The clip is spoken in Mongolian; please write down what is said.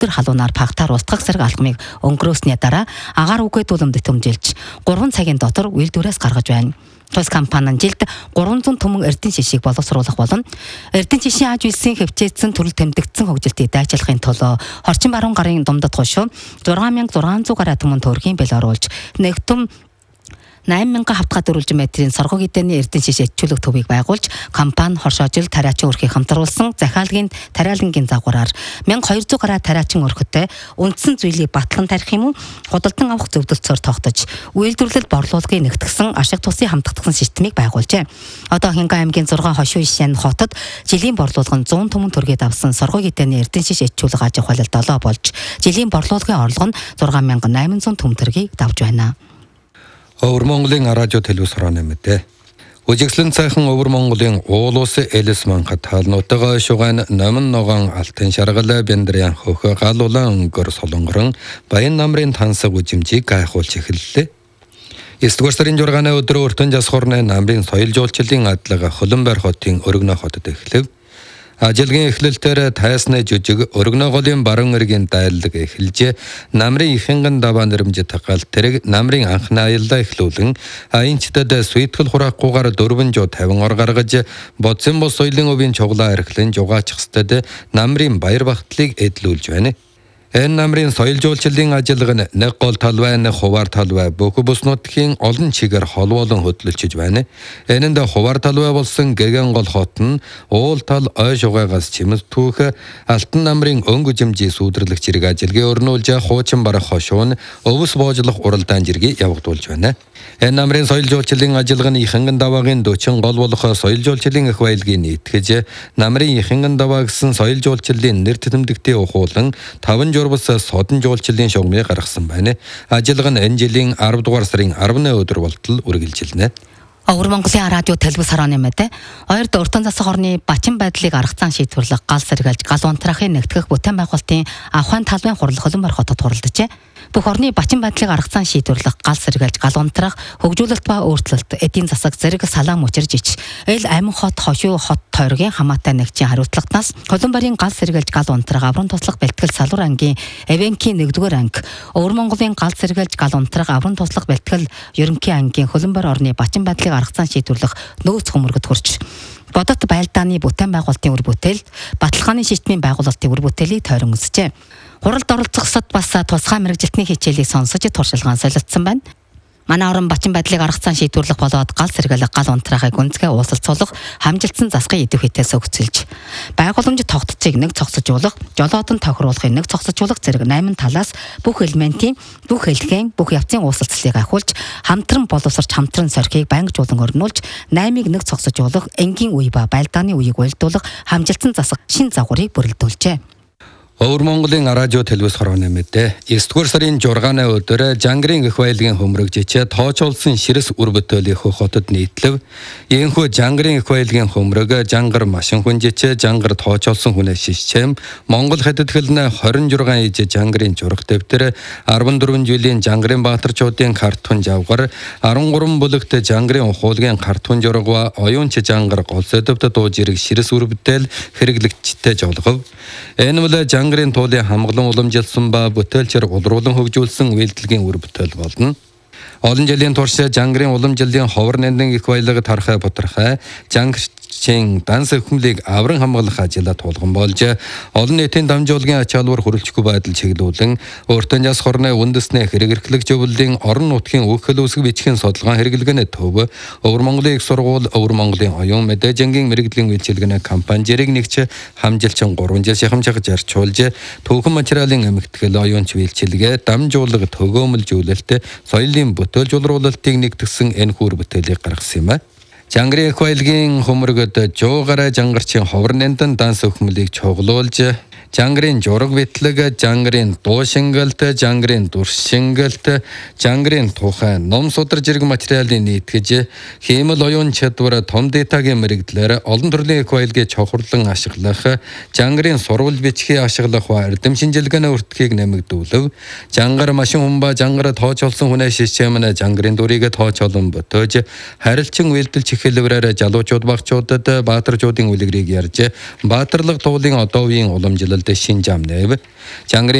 өдөр халуунаар пагтаар устгах зэрэг алхмыг өнгөрөөсний дараа агаар үгээд уламжт төмжилж 3 цагийн дотор үйлдвэрээс гаргаж байна. Тус компани нь жилд 300 түмэн эрдэнэ шишийг боловсруулах болон эрдэнэ шишийн аж үйлсийн хөвчээдсэн төрөл тэмдэгдсэн хөгжилтийг дайчилахын тулд орчин баруун гарын думдад хошуу 6600 гаруй түмэн төгрөгийн бэл оруулж нэгтүм 8000 хавтгай дөрвөлж метрийн сорго гэдэний эрдэнэ шиш этчүүлэг төвийг байгуулж компани хоршоожил тариачин өрхийг хамтруулсан захиалгын тариалангийн загвараар 1200 гаруй тариачин өрхөтэй үндсэн зүйлийг батлан тарих юм уу худалдан авах зөвлөлтөөр тогтож үйлдвэрлэл борлуулгыг нэгтгэсэн ашиг тусын хамтдагсан системийг байгуулжээ. Одоо Хинган аймгийн 6 хошуу ишэн хотод жилийн борлуулга нь 100 түмэн төгрөгийг авсан сорго гэдэний эрдэнэ шиш этчүүлэг аж ахуйлал 7 болж жилийн борлуулгын орлого нь 6800 түмэн төгрөгийг давж байна. Өвөр Монголын радио телевиз хорооны мэдээ. Үжигслэн цайхан Өвөр Монголын уул ус элэс манхад хаалнуудаа шугайн номон ногоон алтан шаргал бэндрийн хөхө галуулан өнгөр солонгорон баян намрын тансаг үжимжийг гайхуулж эхэллээ. 9-р сарын 6-ны өдөр өртөн жас хорны намрын соёл жуулчлалын адлага Хөлөнбайр хотын Өргөнө хотод эхлэв. Ажилгийн эхлэлтээр тайсны жүжиг Өргөнө голын баруун эргийн дайлаг эхэлж намрын Ихинган даваа нэрмж тагал тэрэг намрын анхны аяллаа эхлүүлэн аянчдад сүйтгэл хураахгүйгээр 450 ор гаргаж бодсон бос соёлын өвийн чуглаа эрхлэн жугаачихстад намрын баяр багтлыг эдлүүлж байна. Энэ намрын соёл жуулчлалын ажиллага нь нэг гол талбай, нэг хуваар талбай бүх бүс нутгийн олон чигээр холбоолон хөтлөлж байна. Энэнд хуваар талбай болсон гэгэн гол хот нь уул тал ой шугаагаас чимэс түүх алтан намрын өнгө жимжээ сүудрэрлэх зэрэг ажиллагаа өрнүүлж хуучин барах хошуун өвс боожлох уралдаан зэргийг явагдуулж байна. Энэ намрын соёл жуулчлалын ажиллага нь Ихинган даваагийн 40 гол болох соёл жуулчлалын их баялагийг нийтгэж намрын Ихинган даваа гэсэн соёл жуулчлалын нэр тэмдэгтээ ухуулан 5 журбас содон жуулчлалын шугамыг гаргасан байна. Ажиллага нь энэ жилийн 10 дугаар сарын 10-ны өдөр болтол үргэлжилнэ. Өвөр Монголын радио телевиз хорооны мэдээ. Хоёрд уртан засаг орны бачин байдлыг арга зан шийдвэрлэх гал сэргэлж гал унтраахыг нэгтгэх бүтээн байгуулалтын ахуйн талбайн хурал Хөлөнбайр хотод хуралджээ. Бүх орны бачин байдлыг арга зан шийдвэрлэх гал сэргэлж гал унтраах хөгжүүлэлт ба өөрчлөлт эдийн засаг зэрэг салаан мөчирж ич эл амин хот хошуу хот тойргийн хамаатай нэгжийн хариуцлагатнаас Хөлөнбайрын гал сэргэлж гал унтраах аврын туслах бэлтгэл салуур ангийн Эвенкийн 1-р анги Өвөр Монголын гал сэргэлж гал унтраах аврын туслах бэлтгэл ерөнхий ангийн Хөлөнбайр орны бачин байдлыг арга зан шийдвэрлэх нөөц хөмөргөд хүрч бодот байлдааны бүтээн байгуулалтын үр бүтээл баталгааны шийдмийн байгуулалтын үр бүтээлийг тойрон өсжээ. Хуралд оролцохсод бас тусгай мэрэгжилтний хичээлийг сонсож туршилгаан солилцсон байна. Манай орон бачин байдлыг арга зан шийдвэрлэх болоод гал сэргэлэг гал унтраахыг гүнзгий уулзалцуулах хамжилтсан засгийн идэвхтэйс өгцөлж байгууламж тогтцыг нэг цогцолжуулах, жолоодон тохируулахыг нэг цогцолжуулах зэрэг 8 талаас бүх элементийн, бүх хэлхээний, бүх явцын уулзалцлыг ахиулж хамтран боловсрч хамтран сорхийг байнгжуулан өрнүүлж 8-ыг нэг цогцолжуулах, энгийн үе ба байлдааны үеийг уйлдуулах хамжилтсан засаг шин загварыг бүрэлдүүлжээ. Өвөр Монголын радио телевиз хорооны мэдээ. 9-р сарын 6-ны өдөр Жангарын их баялагын хөмрөгжиж тоочулсан ширэс үр бүтээлийн хотод нийтлэв. Ийхүү Жангарын их баялагын хөмрөг Жангар машин хүнжиж Жангар тоочулсан хүнээс шишчэм Монгол хятад хэлнэ 26 иж Жангарын зураг дэвтэр 14 жилийн Жангарын баатарчуудын картон жавгар 13 бүлэгт Жангарын ухуулгын картон зураг ба оюунч Жангар гол сэдвт дуу зэрэг ширэс үр бүтээл хэрэглэгчтэй жолгов. Энэ бол Жангарын туулын хамглан уламжилсан ба бүтээлчээр улруулан хөгжүүлсэн үйлдэлгийн үр бүтээл болно. Олон жилийн турш Жангарын уламжлалын ховор нандин их баялаг тархай бутархай Жангарын данс хөмлийг авран хамгаалах ажила тулган болж олон нийтийн дамжуулгын ач холбогдол хүрэлцэхгүй байдал чиглүүлэн өөртөө яс хорны үндэснээ хэрэгэрхлэг зөвлөлийн орон нутгийн өөхөл үсэг бичгийн судалгаан хэрэглэгэнэ төв Өвөр Монголын их сургууль Өвөр Монголын оюун мэдээ жангийн мэрэгжлийн үйлчилгээний компани зэрэг нэгч хамжилчин 3 жил шахамжах зарчуулж түүхэн материалын эмэгтгэл оюунч үйлчилгээ дамжуулга төгөөмөлжүүлэлт соёлын бүтээлж улруулалтыг нэгтгэсэн энэ хүр бүтээлийг гаргасан юм а. Жангарын их баялагын хөмрөгөд жуугараа жангарчин ховор нандин данс өхмөлийг чоглуулж Жангарын жураг битлэг, Жангарын дуу шингэлт, Жангарын дур шингэлт, Жангарын тухай ном судар зэрэг материалын нийтгэж хиймэл оюун чадвар том датагийн мэрэгдлэр олон төрлийн их баялагыг чухарлан ашиглах, Жангарын сурвалж бичгийн ашиглах ба эрдэм шинжилгээний өртгийг нэмэгдүүлв. Жангар машин humба Жангар тоочулсан хүнээс шишмэн Жангарын дүрийг тоочолон ботож харилцан үйлдэлч хэлбэрээр жалуучууд багчуудад баатарчуудын үлгэрийг ярьж баатарлаг туулын одоо үеийн уламжлал жилдэ шин жамнэв. Жангарын